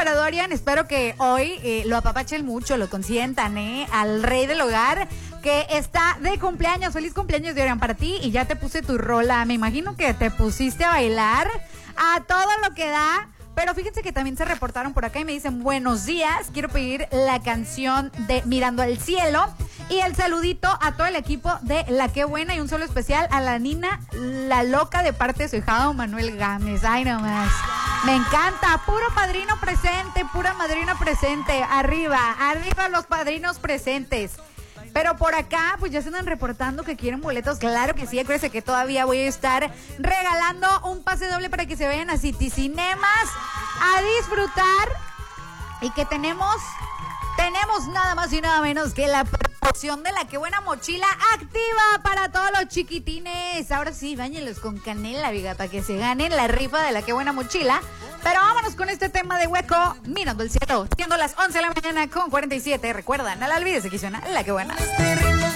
para Dorian. Espero que hoy lo apapachen mucho, lo consientan, al rey del hogar que está de cumpleaños. Feliz cumpleaños, Dorian, para ti. Y ya te puse tu rola. Me imagino que te pusiste a bailar a todo lo que da. Pero fíjense que también se reportaron por acá y me dicen, buenos días, quiero pedir la canción de Mirando al Cielo y el saludito a todo el equipo de La Qué Buena y un solo especial a la Nina, la loca, de parte de su hijado Manuel Gámez. Ay, nomás. Me encanta, puro padrino presente, pura madrina presente. Arriba, arriba los padrinos presentes. Pero por acá, pues ya se andan reportando que quieren boletos. Claro que sí, acuérdense que todavía voy a estar regalando un pase doble para que se vayan a City Cinemas a disfrutar. Y que tenemos nada más y nada menos que la promoción de La Qué Buena Mochila activa para todos los chiquitines. Ahora sí, báñenlos con canela, viga, para que se ganen la rifa de La Qué Buena Mochila. Pero vámonos con este tema de Hueco, Mirando el Cielo, siendo las 11 de la mañana con 47. Recuerda, no la olvides, que suena La Qué Buena.